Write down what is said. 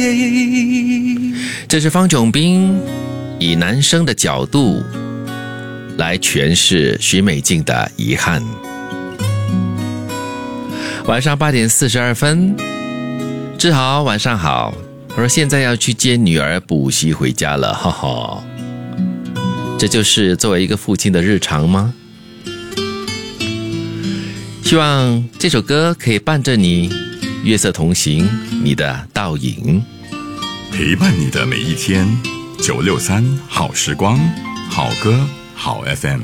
这是方炯斌以男生的角度来诠释许美静的遗憾。晚上8点42分，志豪晚上好。他说现在要去接女儿补习回家了，哈哈。这就是作为一个父亲的日常吗？希望这首歌可以伴着你月色同行，你的倒影， 陪伴你的每一天。963好时光，好歌好 FM。